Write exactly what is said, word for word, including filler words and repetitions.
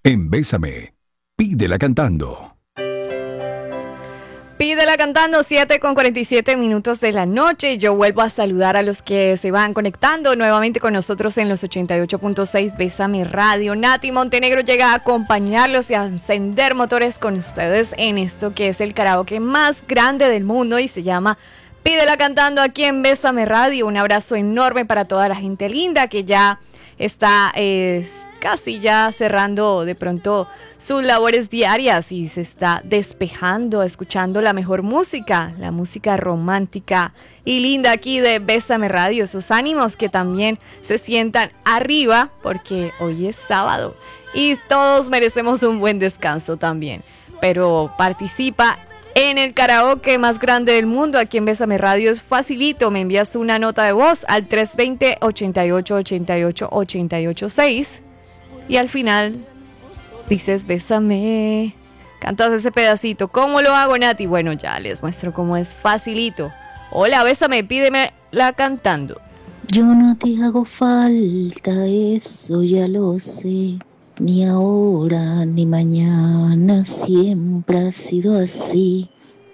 En Bésame, pídela cantando. Pídela cantando, siete con cuarenta y siete minutos de la noche. Yo vuelvo a saludar a los que se van conectando nuevamente con nosotros en los ochenta y ocho punto seis Bésame Radio. Nati Montenegro llega a acompañarlos y a encender motores con ustedes en esto que es el karaoke más grande del mundo y se llama Pídela cantando aquí en Bésame Radio. Un abrazo enorme para toda la gente linda que ya está eh, casi ya cerrando de pronto sus labores diarias y se está despejando, escuchando la mejor música, la música romántica y linda aquí de Bésame Radio. Sus ánimos que también se sientan arriba porque hoy es sábado y todos merecemos un buen descanso también. Pero participa en el karaoke más grande del mundo aquí en Bésame Radio. Es facilito, me envías una nota de voz al tres dos cero, ocho ocho, ocho ocho, ocho ocho seis y al final dices bésame, cantas ese pedacito. ¿Cómo lo hago, Nati? Bueno, ya les muestro cómo es facilito. Hola, bésame, pídemela cantando. Yo no te hago falta, eso ya lo sé. Ni ahora ni mañana, siempre ha sido así.